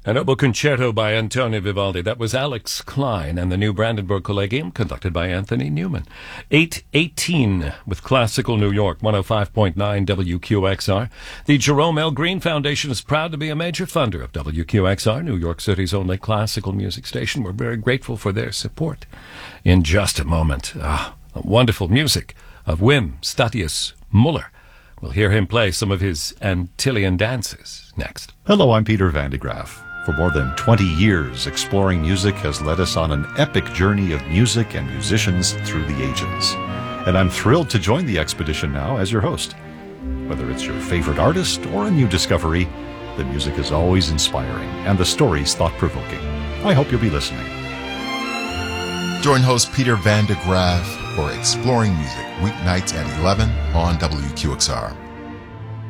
An oboe concerto by Antonio Vivaldi. That was Alex Klein and the New Brandenburg Collegium, conducted by Anthony Newman. 8:18 with Classical New York, 105.9 WQXR. The Jerome L. Green Foundation is proud to be a major funder of WQXR, New York City's only classical music station. We're very grateful for their support. In just a moment, wonderful music of Wim Statius Muller. We'll hear him play some of his Antillian dances next. Hello, I'm Peter Van de Graaf. For more than 20 years, Exploring Music has led us on an epic journey of music and musicians through the ages. And I'm thrilled to join the expedition now as your host. Whether it's your favorite artist or a new discovery, the music is always inspiring and the stories thought-provoking. I hope you'll be listening. Join host Peter Van de Graaf for Exploring Music, weeknights at 11 on WQXR.